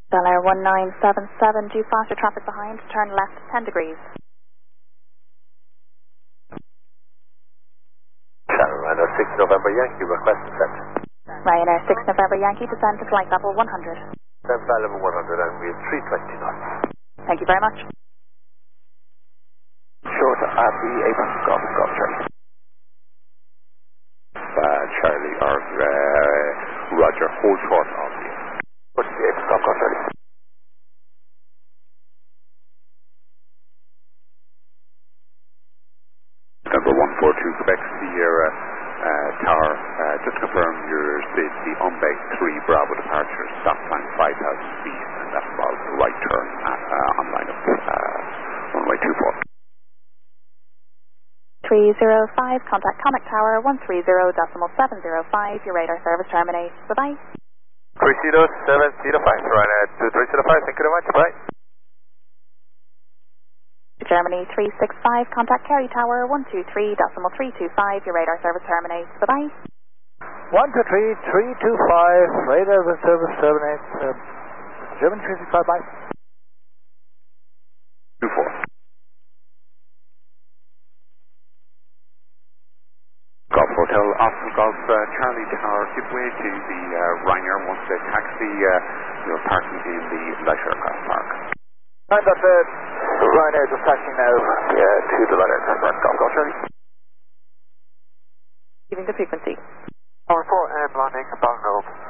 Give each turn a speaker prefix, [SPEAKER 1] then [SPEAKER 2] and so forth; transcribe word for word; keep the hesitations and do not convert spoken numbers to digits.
[SPEAKER 1] Bel Air one nine seven seven, due faster traffic behind, turn left ten degrees.
[SPEAKER 2] Ryanair six November Yankee, request descent.
[SPEAKER 1] Ryanair six November Yankee, descend to flight level one hundred.
[SPEAKER 2] Descent flight level one hundred and we have three twenty knots.
[SPEAKER 1] Thank you very much.
[SPEAKER 3] Short at the Abrams Golf, Golf Charlie. Uh, Charlie or uh, Roger, hold short of the
[SPEAKER 2] What's the Abrams Golf, Golf Charlie?
[SPEAKER 3] Number one four two Quebec Sierra uh, Tower, uh, just confirm your safety on bag three Bravo departure, stop time five thousand feet, and that involves a right turn at, uh, on line up uh, runway two four.
[SPEAKER 1] three zero five, contact Comic Tower one three zero decimal seven zero five, your radar service terminates. Bye-bye.
[SPEAKER 2] three zero seven zero five, Ryanair two three zero five, thank you very much, bye.
[SPEAKER 1] Germany three six five, contact Kerry Tower one two three decimal three two five, your radar service terminates. Bye-bye.
[SPEAKER 4] one two three three two five, radar service terminates. Uh, Germany three six five, bye.
[SPEAKER 3] two four. Golf Hotel, Austin Golf, uh, Charlie Tower, give way to the uh, Ryanair once they taxi. Uh, you're parking in the light aircraft park.
[SPEAKER 4] Nine dot uh, Ryanair just taxiing now uh, to the light aircraft park. Golf, Golf Charlie.
[SPEAKER 1] Giving the frequency.
[SPEAKER 4] Tower four and landing, Bangor.